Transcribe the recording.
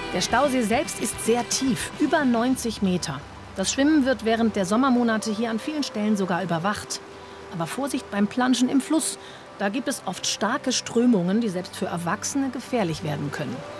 Der Stausee selbst ist sehr tief, über 90 Meter. Das Schwimmen wird während der Sommermonate hier an vielen Stellen sogar überwacht. Aber Vorsicht beim Planschen im Fluss. Da gibt es oft starke Strömungen, die selbst für Erwachsene gefährlich werden können.